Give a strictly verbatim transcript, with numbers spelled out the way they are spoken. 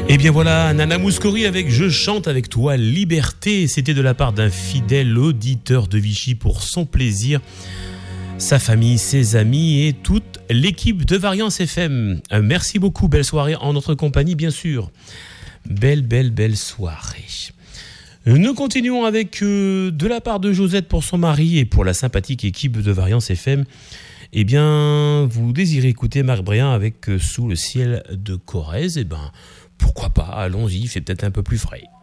Et bien voilà, Nana Mouskouri avec Je chante avec toi Liberté. C'était de la part d'un fidèle auditeur de Vichy pour son plaisir, sa famille, ses amis et toute l'équipe de Variance F M. Euh, merci beaucoup, belle soirée en notre compagnie bien sûr. Belle, belle, belle soirée. Nous continuons avec euh, de la part de Josette pour son mari et pour la sympathique équipe de Variance F M. Eh bien, vous désirez écouter Marc Briand avec euh, Sous le ciel de Corrèze. Eh bien, pourquoi pas, allons-y, il fait peut-être un peu plus frais.